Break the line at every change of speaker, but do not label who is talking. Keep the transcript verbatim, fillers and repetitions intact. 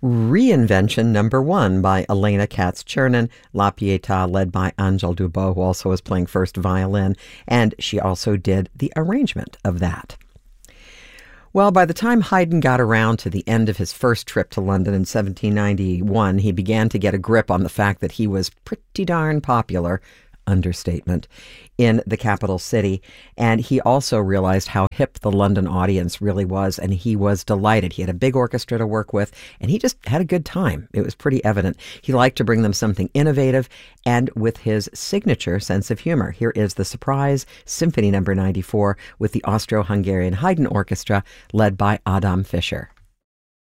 Reinvention Number One by Elena Katz-Chernin, La Pietà led by Angèle Dubos, who also was playing first violin, and she also did the arrangement of that. Well, by the time Haydn got around to the end of his first trip to London in seventeen ninety-one, he began to get a grip on the fact that he was pretty darn popular, understatement, in the capital city. And he also realized how hip the London audience really was, and he was delighted. He had a big orchestra to work with, and he just had a good time. It was pretty evident. He liked to bring them something innovative and with his signature sense of humor. Here is the Surprise Symphony Number ninety-four with the Austro-Hungarian Haydn Orchestra led by Adam Fischer.